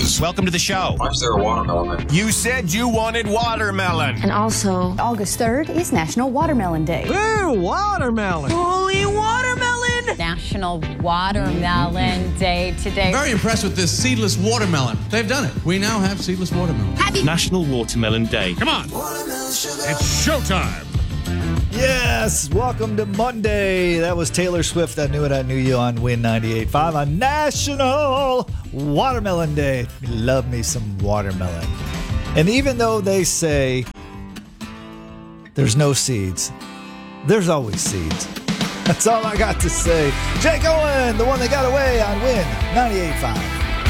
news. Welcome to the show. Why is there a watermelon? You said you wanted watermelon. And also, August 3rd is National Watermelon Day. Ooh, watermelon. Holy watermelon! National Watermelon Day today. Very impressed with this seedless watermelon. They've done it. We now have seedless watermelon. National Watermelon Day. Come on. It's showtime. Yes, welcome to Monday. That was Taylor Swift. I Knew It, I Knew You on Win 98.5 on National Watermelon Day. Love me some watermelon. And even though they say there's no seeds, there's always seeds. That's all I got to say. Jake Owen, the one that got away on Win 98.5.